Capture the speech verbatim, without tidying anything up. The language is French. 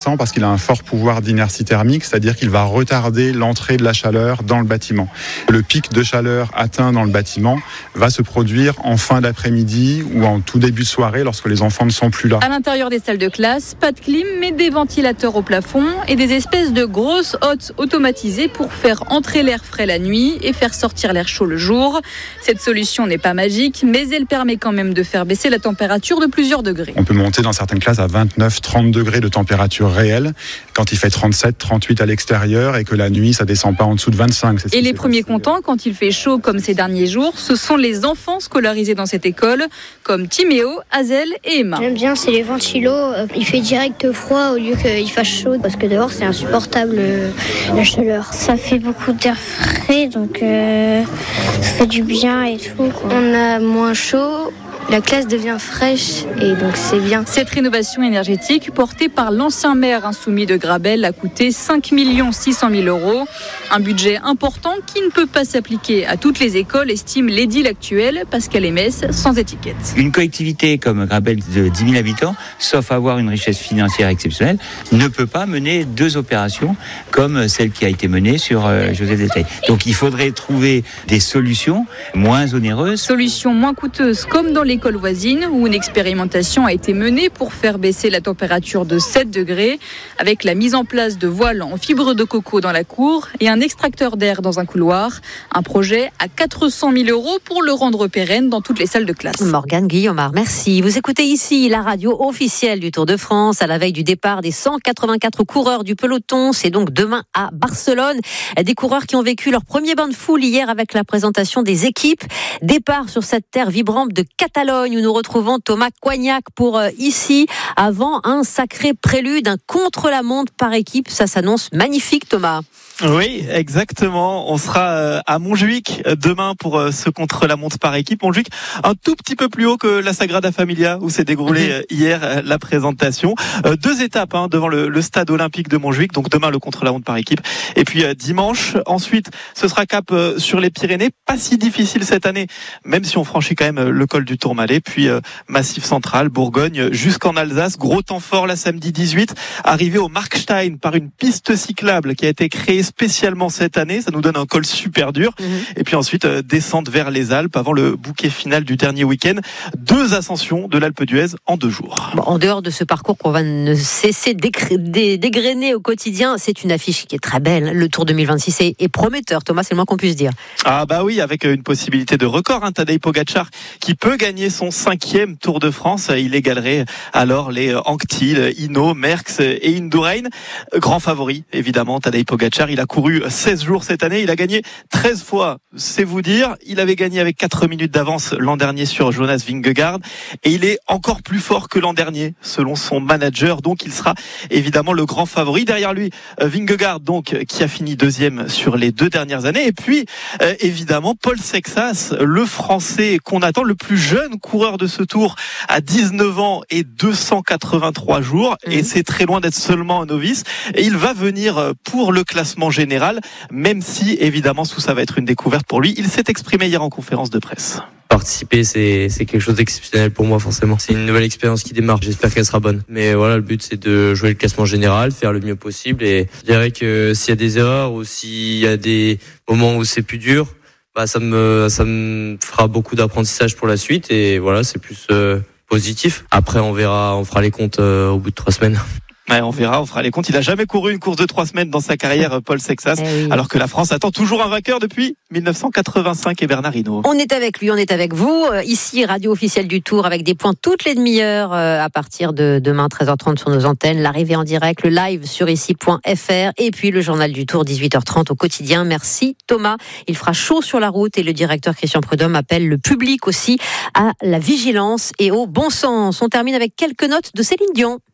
intéressant parce qu'il a un fort pouvoir d'inertie thermique, c'est-à-dire qu'il va retarder l'entrée de la chaleur dans le bâtiment. Le pic de chaleur atteint dans le bâtiment va se produire en fin d'après-midi ou en tout début de soirée lorsque les enfants ne sont plus là. À l'intérieur des salles de classe, pas de clim, mais des ventilateurs au plafond et des espèces de grosses hottes automatisées pour faire entrer l'air frais la nuit et faire sortir l'air chaud le jour. Cette solution n'est pas magique, mais elle permet quand même de faire baisser la température de plusieurs degrés. On peut monter dans certaines classes à vingt-neuf trente degrés de température réelle quand il fait trente-sept trente-huit à l'extérieur et que la nuit ça descend pas en dessous de vingt-cinq. Et les premiers contents quand il fait chaud comme ces derniers jours, ce sont les enfants scolarisés dans cette école comme Timéo, Hazel et Emma. J'aime bien, c'est les ventilos, il fait direct froid au lieu qu'il fasse chaud parce que dehors c'est insupportable la chaleur. Ça fait beaucoup d'air frais donc euh, ça fait du bien et tout, quoi. On a moins chaud. La classe devient fraîche et donc c'est bien. Cette rénovation énergétique portée par l'ancien maire insoumis de Grabel a coûté cinq millions six cent mille euros. Un budget important qui ne peut pas s'appliquer à toutes les écoles, estime l'édile actuelle Pascal Emès, sans étiquette. Une collectivité comme Grabel de dix mille habitants, sauf avoir une richesse financière exceptionnelle, ne peut pas mener deux opérations comme celle qui a été menée sur euh, Joseph Détail. Donc il faudrait trouver des solutions moins onéreuses. Solutions moins coûteuses comme dans les école voisine où une expérimentation a été menée pour faire baisser la température de sept degrés avec la mise en place de voiles en fibre de coco dans la cour et un extracteur d'air dans un couloir. Un projet à quatre cent mille euros pour le rendre pérenne dans toutes les salles de classe. Morgane Guillaumard, merci. Vous écoutez ici la radio officielle du Tour de France à la veille du départ des cent quatre-vingt-quatre coureurs du peloton. C'est donc demain à Barcelone. Des coureurs qui ont vécu leur premier bain de foule hier avec la présentation des équipes. Départ sur cette terre vibrante de Catalogne où nous retrouvons Thomas Coignac pour euh, ici, avant un sacré prélude, un contre-la-montre par équipe. Ça s'annonce magnifique, Thomas. Oui, exactement. On sera à Montjuïc demain pour ce contre-la-montre par équipe. Montjuïc, un tout petit peu plus haut que la Sagrada Familia où s'est déroulée hier la présentation. Deux étapes hein, devant le, le stade olympique de Montjuïc. Donc demain le contre-la-montre par équipe. Et puis dimanche, ensuite, ce sera cap sur les Pyrénées. Pas si difficile cette année, même si on franchit quand même le col du Tourmalet. Puis Massif Central, Bourgogne, jusqu'en Alsace. Gros temps fort la samedi dix-huit. Arrivé au Markstein par une piste cyclable qui a été créée spécialement cette année, ça nous donne un col super dur. Mmh. Et puis ensuite, euh, descente vers les Alpes avant le bouquet final du dernier week-end. Deux ascensions de l'Alpe d'Huez en deux jours. Bon, en dehors de ce parcours qu'on va ne cesser d'égrener au quotidien, c'est une affiche qui est très belle. Le Tour deux mille vingt-six est, est prometteur, Thomas, c'est le moins qu'on puisse dire. Ah bah oui, avec une possibilité de record, hein, Tadej Pogačar qui peut gagner son cinquième Tour de France. Il égalerait alors les Anquetil, Hinault, Merckx et Indurain. Grand favori, évidemment, Tadej Pogačar. Il a couru seize jours cette année, il a gagné treize fois, c'est vous dire. Il avait gagné avec quatre minutes d'avance l'an dernier sur Jonas Vingegaard et il est encore plus fort que l'an dernier selon son manager, donc il sera évidemment le grand favori. Derrière lui, Vingegaard donc qui a fini deuxième sur les deux dernières années et puis euh, évidemment Paul Sexas, le Français qu'on attend, le plus jeune coureur de ce Tour à dix-neuf ans et deux cent quatre-vingt-trois jours mmh. et c'est très loin d'être seulement un novice et il va venir pour le classement général, même si évidemment tout ça va être une découverte pour lui. Il s'est exprimé hier en conférence de presse. Participer, c'est, c'est quelque chose d'exceptionnel pour moi, forcément. C'est une nouvelle expérience qui démarre. J'espère qu'elle sera bonne. Mais voilà, le but, c'est de jouer le classement général, faire le mieux possible. Et je dirais que s'il y a des erreurs ou s'il y a des moments où c'est plus dur, bah, ça me, ça me fera beaucoup d'apprentissage pour la suite. Et voilà, c'est plus euh, positif. Après, on verra, on fera les comptes euh, au bout de trois semaines. Ouais, on verra, on fera les comptes. Il n'a jamais couru une course de trois semaines dans sa carrière, Paul Sexas, eh oui. alors que la France attend toujours un vainqueur depuis dix-neuf cent quatre-vingt-cinq et Bernard Hinault. On est avec lui, on est avec vous. Ici, radio officielle du Tour, avec des points toutes les demi-heures à partir de demain treize heures trente sur nos antennes. L'arrivée en direct, le live sur ici point f r et puis le journal du Tour dix-huit heures trente au quotidien. Merci Thomas. Il fera chaud sur la route et le directeur Christian Prudhomme appelle le public aussi à la vigilance et au bon sens. On termine avec quelques notes de Céline Dion.